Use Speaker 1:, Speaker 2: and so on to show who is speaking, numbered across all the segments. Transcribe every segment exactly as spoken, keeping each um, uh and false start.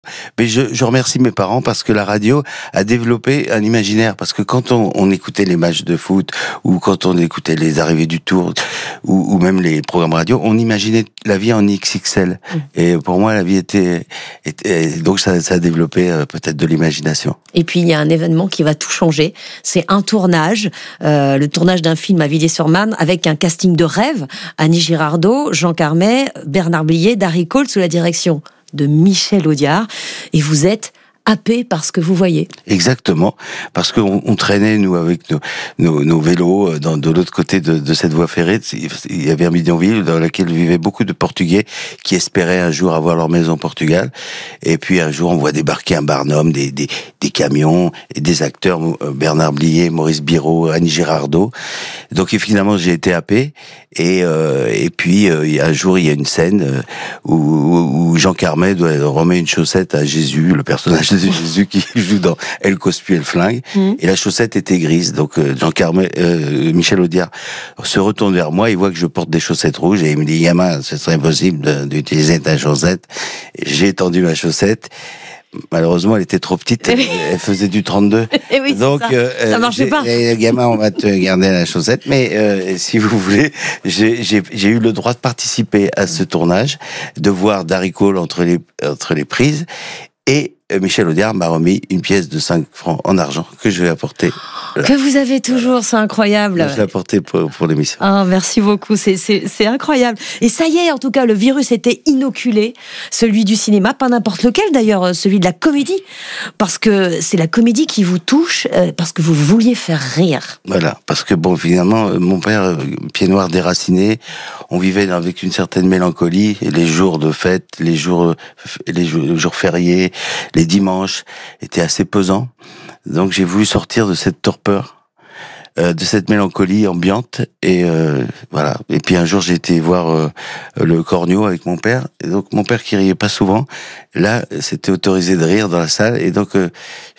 Speaker 1: Mais je, je remercie mes parents parce que la radio a développé un imaginaire. Parce que quand on, on écoutait les matchs de foot ou quand on écoutait les arrivées du Tour ou, ou même les programmes radio, on imaginait la vie en X X L. Mmh. Et pour moi, la vie était... était donc ça, ça a développé euh, peut-être de l'imagination.
Speaker 2: Et puis il y a un événement qui va tout changer. C'est un tournage, euh, le tournage d'un film à Villiers-sur-Marne avec un casting de rêve. Annie Girardot, Jean Carmet, Bernard Blier, Darry Cole sous la direction de Michel Audiard, et vous êtes happé par ce que vous voyez.
Speaker 1: Exactement, parce qu'on on traînait, nous, avec nos, nos, nos vélos, dans, de l'autre côté de, de cette voie ferrée. Il y avait un bidonville dans lequel vivaient beaucoup de Portugais qui espéraient un jour avoir leur maison au Portugal. Et puis un jour, on voit débarquer un barnum, des, des, des camions, et des acteurs, Bernard Blier, Maurice Biraud, Annie Girardot. Donc finalement, j'ai été happé. Et, euh, et puis, euh, un jour, il y a une scène où, où Jean Carmet doit remettre une chaussette à Jésus, le personnage de Jésus qui joue dans Elle Cospu, Elle Flingue, mmh. et la chaussette était grise. Donc euh, Jean Carmet, euh, Michel Audiard se retourne vers moi, il voit que je porte des chaussettes rouges et il me dit, gamin, ce serait impossible d'utiliser ta chaussette. J'ai tendu ma chaussette. Malheureusement, elle était trop petite, elle, elle faisait du trente-deux.
Speaker 2: Et oui,
Speaker 1: donc,
Speaker 2: ça,
Speaker 1: euh,
Speaker 2: ça marchait pas.
Speaker 1: Eh, gamin, on va te garder la chaussette. Mais euh, si vous voulez, j'ai, j'ai, j'ai eu le droit de participer à ce tournage, de voir Darry Cole entre les, entre les prises. Et Michel Audiard m'a remis une pièce de cinq francs en argent que je vais apporter. Là.
Speaker 2: Que vous avez toujours, c'est incroyable.
Speaker 1: Je l'ai apporté pour, pour l'émission.
Speaker 2: Ah, merci beaucoup, c'est, c'est, c'est incroyable. Et ça y est, en tout cas, le virus était inoculé, celui du cinéma, pas n'importe lequel d'ailleurs, celui de la comédie, parce que c'est la comédie qui vous touche, euh, parce que vous vouliez faire rire.
Speaker 1: Voilà, parce que bon, finalement, mon père, pied noir déraciné, on vivait avec une certaine mélancolie, et les jours de fête, les jours, les jours, les jours fériés, les dimanches étaient assez pesants. Donc j'ai voulu sortir de cette torpeur, euh, de cette mélancolie ambiante, et euh, voilà. Et puis un jour j'ai été voir euh, le Cornio avec mon père, et donc mon père qui riait pas souvent, là c'était autorisé de rire dans la salle, et donc euh,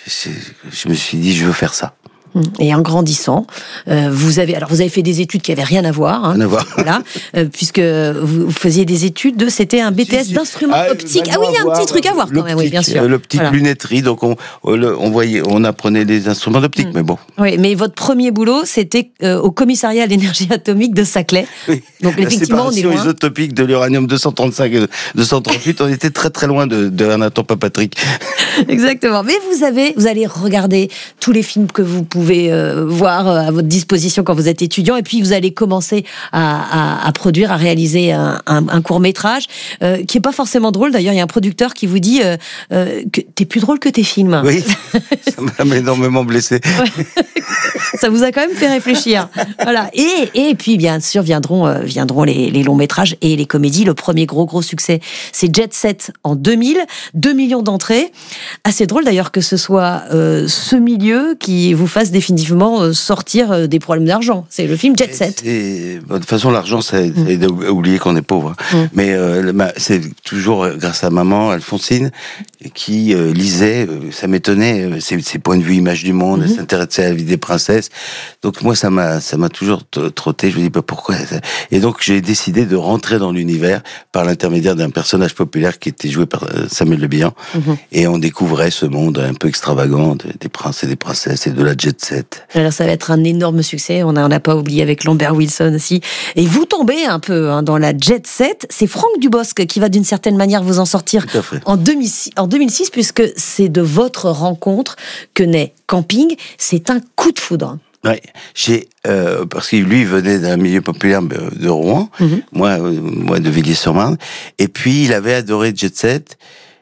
Speaker 1: je me suis dit je veux faire ça.
Speaker 2: Et en grandissant, euh, vous avez alors vous avez fait des études qui n'avaient rien à voir, hein,
Speaker 1: rien à voir.
Speaker 2: Voilà, euh, puisque vous faisiez des études de, c'était un B T S si, si. d'instruments ah, optiques. Ah oui, il y a un petit truc à voir quand même, oui, bien sûr.
Speaker 1: L'optique, voilà. Lunetterie, donc on, on voyait, on apprenait les instruments d'optique, mmh. mais bon.
Speaker 2: Oui, mais votre premier boulot, c'était euh, au commissariat à l'énergie atomique de Saclay.
Speaker 1: Oui.
Speaker 2: Donc
Speaker 1: la
Speaker 2: effectivement, on est loin.
Speaker 1: isotopique de l'uranium deux cent trente-cinq et deux cent trente-huit, on était très très loin de, de un atome pas Patrick.
Speaker 2: Exactement. Mais vous avez, vous allez regarder tous les films que vous pouvez euh, voir à votre disposition quand vous êtes étudiant, et puis vous allez commencer à, à, à produire, à réaliser un, un, un court-métrage euh, qui est pas forcément drôle. D'ailleurs, il y a un producteur qui vous dit euh, euh, que t'es plus drôle que tes films.
Speaker 1: Oui, ça m'a énormément blessé.
Speaker 2: Ouais. Ça vous a quand même fait réfléchir. Voilà. Et, et puis, bien sûr, viendront, euh, viendront les, les longs-métrages et les comédies. Le premier gros, gros succès, c'est Jet Set en deux mille. deux millions d'entrées. Assez drôle, d'ailleurs, que ce soit euh, ce milieu qui vous fasse définitivement euh, sortir des problèmes d'argent. C'est le film Jet Set.
Speaker 1: Et, de toute façon, l'argent, c'est mmh. oublier qu'on est pauvre. Mmh. Mais euh, c'est toujours grâce à maman, Alphonsine, qui euh, lisait, euh, ça m'étonnait, euh, ses, ses points de vue, images du monde, mmh. elle s'intéressait à la vie des princesses. Donc moi, ça m'a, ça m'a toujours trotté. Je me dis, bah, pourquoi? Et donc, j'ai décidé de rentrer dans l'univers par l'intermédiaire d'un personnage populaire qui était joué par Samuel Le Bihan. Mmh. Et on découvrait ce monde un peu extravagant des princes et des princesses et de la jet set.
Speaker 2: Alors, ça va être un énorme succès. On n'a pas oublié avec Lambert Wilson aussi. Et vous tombez un peu hein, dans la jet set. C'est Franck Dubosc qui va d'une certaine manière vous en sortir en deux mille six, en deux mille six, puisque c'est de votre rencontre que naît Camping. C'est un coup de foudre.
Speaker 1: Oui, j'ai euh, parce que lui venait d'un milieu populaire de Rouen, mm-hmm. moi, euh, moi de Villiers-sur-Marne, et puis il avait adoré Jet Set.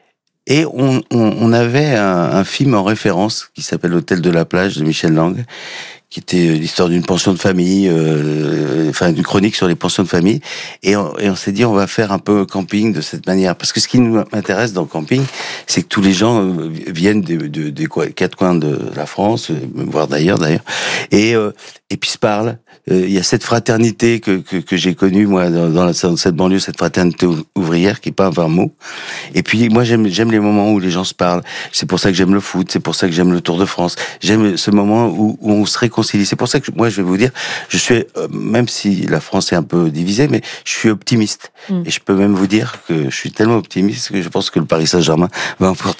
Speaker 1: Et on, on, on avait un, un film en référence qui s'appelle L'Hôtel de la Plage de Michel Lang, qui était l'histoire d'une pension de famille, euh, enfin d'une chronique sur les pensions de famille. Et on, et on s'est dit, on va faire un peu camping de cette manière. Parce que ce qui nous intéresse dans le camping, c'est que tous les gens euh, viennent des, de, des quatre coins de la France, voire d'ailleurs, d'ailleurs, et, euh, et puis se parlent. Il euh, y a cette fraternité que, que, que j'ai connue, moi, dans, dans, la, dans cette banlieue, cette fraternité ouvrière qui est pas un vain mot. Et puis, moi, j'aime, j'aime les moments où les gens se parlent. C'est pour ça que j'aime le foot, c'est pour ça que j'aime le Tour de France. J'aime ce moment où, où on se réconcilie réconcilie. C'est pour ça que moi, je vais vous dire, je suis, euh, même si la France est un peu divisée, mais je suis optimiste. Mm. Et je peux même vous dire que je suis tellement optimiste que je pense que le Paris Saint-Germain va emporter